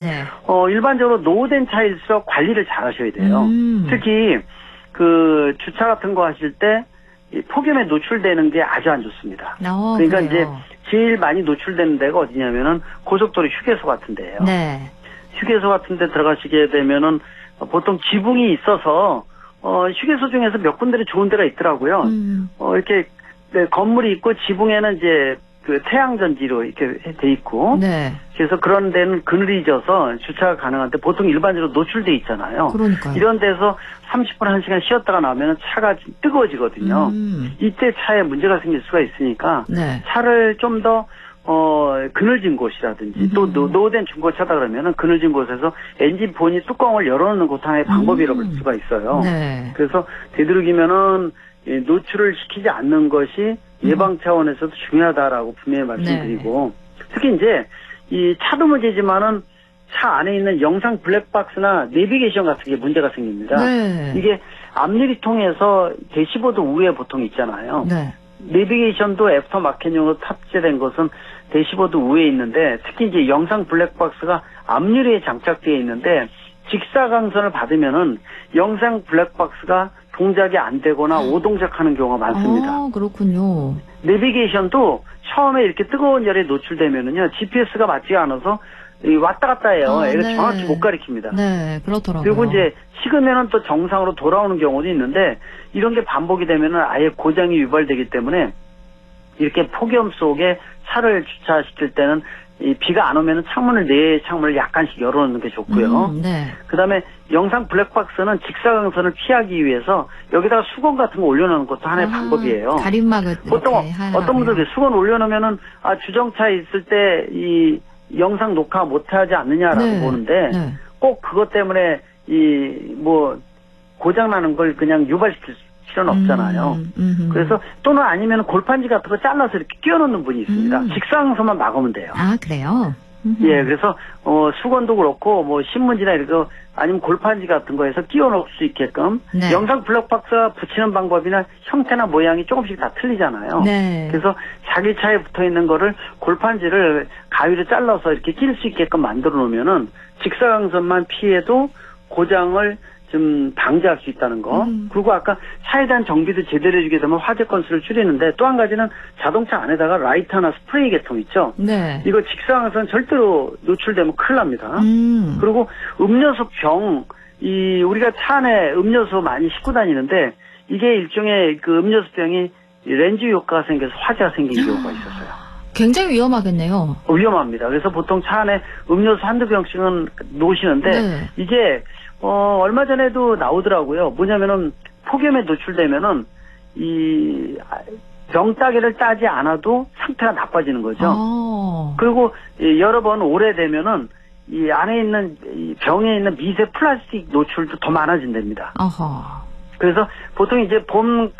네. 일반적으로 노후된 차일수록 관리를 잘 하셔야 돼요. 특히 그 주차 같은 거 하실 때 이 폭염에 노출되는 게 아주 안 좋습니다. 그러니까 그래요. 이제 제일 많이 노출되는 데가 어디냐면은 고속도로 휴게소 같은 데예요. 네. 휴게소 같은 데 들어가시게 되면은 보통 지붕이 있어서 휴게소 중에서 몇 군데는 좋은 데가 있더라고요. 이렇게 네, 건물이 있고 지붕에는 이제 그 태양전지로 이렇게 돼 있고. 네. 그래서 그런 데는 그늘이 져서 주차가 가능한데 보통 일반적으로 노출돼 있잖아요. 그러니까요. 이런 데서 30분, 1시간 쉬었다가 나오면 차가 뜨거워지거든요. 이때 차에 문제가 생길 수가 있으니까 네. 차를 좀 더 그늘진 곳이라든지 또 노후된 중고차다 그러면은 그늘진 곳에서 엔진 본이 뚜껑을 열어놓는 것도 하나의 방법이라고 볼 수가 있어요. 네. 그래서 되도록이면은 노출을 시키지 않는 것이 예방 차원에서도 중요하다라고 분명히 말씀드리고 특히 이제 이 차도 문제지만은 차 안에 있는 영상 블랙박스나 내비게이션 같은 게 문제가 생깁니다. 네. 이게 앞유리 통해서 대시보드 우에 보통 있잖아요. 네. 내비게이션도 애프터 마켓용으로 탑재된 것은 대시보드 우에 있는데 특히 이제 영상 블랙박스가 앞유리에 장착되어 있는데 직사광선을 받으면은 영상 블랙박스가 동작이 안 되거나 오동작하는 경우가 많습니다. 그렇군요. 내비게이션도 처음에 이렇게 뜨거운 열에 노출되면은요 GPS가 맞지가 않아서 왔다 갔다 해요. 애가 네. 정확히 못 가리킵니다. 네, 그렇더라고요. 그리고 이제 식으면은 또 정상으로 돌아오는 경우도 있는데 이런 게 반복이 되면은 아예 고장이 유발되기 때문에 이렇게 폭염 속에 차를 주차시킬 때는 이 비가 안 오면은 내 창문을 약간씩 열어놓는 게 좋고요. 네. 그다음에 영상 블랙박스는 직사광선을 피하기 위해서 여기다가 수건 같은 거 올려놓는 것도 하나의 방법이에요. 가림막을 보통 어떤 분들 수건 올려놓으면은 주정차에 있을 때 이 영상 녹화 못하지 않느냐라고 네. 보는데 네. 꼭 그것 때문에 고장 나는 걸 그냥 유발시킬 필요는 없잖아요. 그래서 또는 아니면 골판지 같은 거 잘라서 이렇게 끼워놓는 분이 있습니다. 직사광선만 막으면 돼요. 그래요? 예, 그래서 수건도 그렇고 신문지나 이런 아니면 골판지 같은 거에서 끼워놓을 수 있게끔 네. 영상 블랙박스가 붙이는 방법이나 형태나 모양이 조금씩 다 틀리잖아요. 네. 그래서 자기 차에 붙어 있는 거를 골판지를 가위로 잘라서 이렇게 낄 수 있게끔 만들어 놓으면은 직사광선만 피해도 고장을 좀 방지할 수 있다는 거. 그리고 아까 차에 대한 정비도 제대로 해주게 되면 화재 건수를 줄이는데 또 한 가지는 자동차 안에다가 라이터나 스프레이 계통 있죠. 네. 이거 직사광선 절대로 노출되면 큰일 납니다. 그리고 음료수 병, 우리가 차 안에 음료수 많이 싣고 다니는데 이게 일종의 그 음료수 병이 렌즈 효과가 생겨서 화재가 생긴 경우가 있었어요. 굉장히 위험하겠네요. 위험합니다. 그래서 보통 차 안에 음료수 한두 병씩은 놓으시는데 네. 이게 얼마 전에도 나오더라고요. 뭐냐면은 폭염에 노출되면은 이 병따개를 따지 않아도 상태가 나빠지는 거죠. 그리고 여러 번 오래되면은 이 안에 있는 이 병에 있는 미세 플라스틱 노출도 더 많아진답니다. 그래서 보통 이제 봄,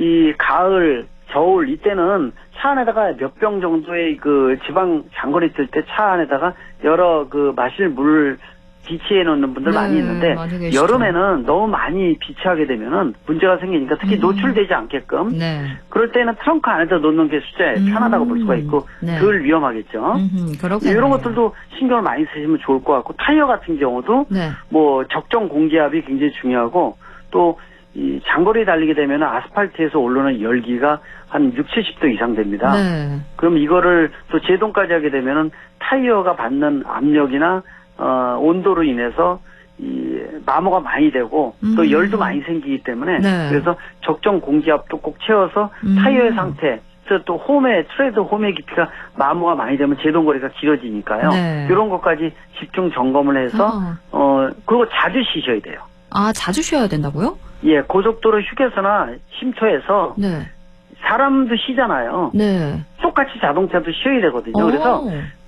가을, 겨울 이때는 차 안에다가 몇 병 정도의 그 지방 장거리 뜰 때 차 안에다가 여러 그 마실 물을 비치해 놓는 분들 많이 있는데 여름에는 너무 많이 비치하게 되면은 문제가 생기니까 특히 노출되지 않게끔 그럴 때는 트렁크 안에다 놓는 게 편하다고 볼 수가 있고 덜 위험하겠죠. 이런 것들도 신경을 많이 쓰시면 좋을 것 같고 타이어 같은 경우도 적정 공기압이 굉장히 중요하고 또 이 장거리 달리게 되면 아스팔트에서 올라오는 열기가 한 60~70도 이상 됩니다. 그럼 이거를 또 제동까지 하게 되면은 타이어가 받는 압력이나 온도로 인해서 이 마모가 많이 되고 또 열도 많이 생기기 때문에 그래서 적정 공기압도 꼭 채워서 타이어의 상태 또 트레드 홈의 깊이가 마모가 많이 되면 제동거리가 길어지니까요. 이런 것까지 집중 점검을 해서 그리고 자주 쉬셔야 돼요. 자주 쉬어야 된다고요? 예, 고속도로 휴게소나 쉼터에서 사람도 쉬잖아요. 똑같이 자동차도 쉬어야 되거든요. 그래서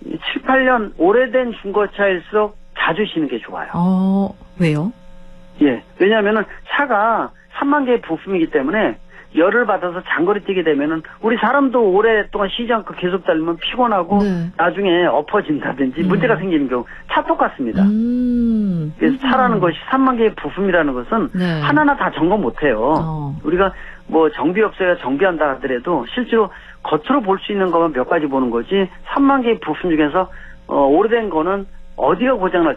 7~8년 오래된 중고차일수록 자주 쉬는 게 좋아요. 왜요? 예, 왜냐하면은 차가 3만 개의 부품이기 때문에 열을 받아서 장거리 뛰게 되면은 우리 사람도 오랫동안 쉬지 않고 계속 달리면 피곤하고 나중에 엎어진다든지 문제가 생기는 경우 차 똑같습니다. 그래서 차라는 것이 3만 개의 부품이라는 것은 하나하나 다 점검 못해요. 우리가 정비업체가 정비한다 하더라도 실제로 겉으로 볼 수 있는 것만 몇 가지 보는 거지 3만 개의 부품 중에서 오래된 거는 어디가 고장날